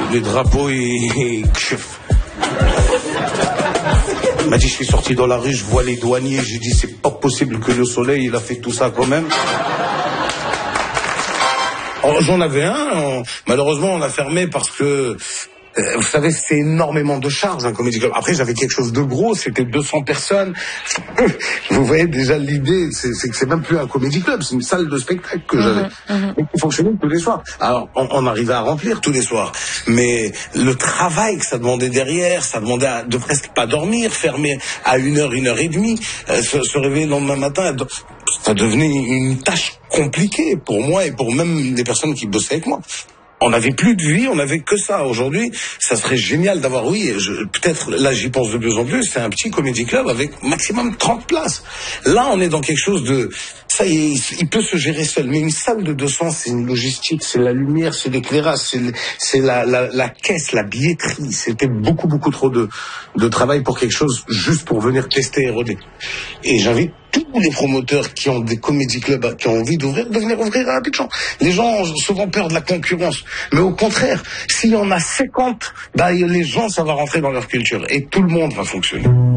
les drapeaux et chef. Il m'a dit, je suis sorti dans la rue, je vois les douaniers, j'ai dit, c'est pas possible que le soleil, il a fait tout ça quand même. Alors, j'en avais un, malheureusement on a fermé parce que, vous savez, c'est énormément de charges, un comédie club. Après, j'avais quelque chose de gros, c'était 200 personnes. Vous voyez déjà l'idée, c'est que c'est même plus un comédie club, c'est une salle de spectacle que j'avais. Et qui fonctionnait tous les soirs. Alors, on arrivait à remplir tous les soirs. Mais le travail que ça demandait derrière, ça demandait de presque pas dormir, fermer à 1h, 1h30, se réveiller le lendemain matin, ça devenait une tâche compliquée pour moi et pour même les personnes qui bossaient avec moi. On n'avait plus de vie, on n'avait que ça. Aujourd'hui, ça serait génial d'avoir, peut-être, là j'y pense de plus en plus, c'est un petit comédie club avec maximum 30 places. Là, on est dans quelque chose de, ça y est, il peut se gérer seul. Mais une salle de 200, c'est une logistique, c'est la lumière, c'est l'éclairage, c'est la caisse, la billetterie. C'était beaucoup trop de travail pour quelque chose juste pour venir tester et roder. Et j'invite tous les promoteurs qui ont des comédie clubs, qui ont envie d'ouvrir, de venir ouvrir à Abidjan. Les gens ont souvent peur de la concurrence. Mais au contraire, s'il y en a 50, les gens, ça va rentrer dans leur culture. Et tout le monde va fonctionner.